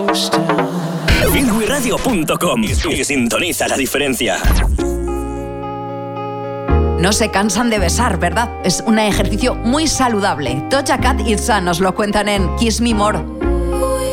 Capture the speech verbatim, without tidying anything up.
Bilwi Radio punto com y sintoniza la diferencia. No se cansan de besar, ¿verdad? Es un ejercicio muy saludable. Doja Cat y Itza nos lo cuentan en Kiss Me More.